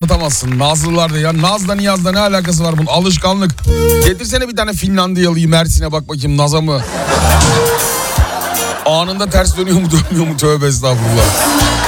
anlatamazsın. Nazlılar da ya. Naz'la Niyaz'la ne alakası var bunun? Alışkanlık. Getirsene bir tane Finlandiyalıyı Mersin'e bak bakayım Naz'a mı? Anında ters dönüyor mu dönmüyor mu? Tövbe estağfurullah.